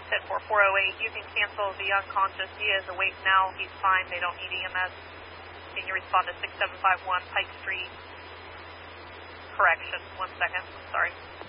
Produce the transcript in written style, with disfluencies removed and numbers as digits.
10408, you can cancel the unconscious. He is awake now. He's fine. They don't need EMS. Can you respond to 6751 Pike Street? Correction. 1 second. Sorry.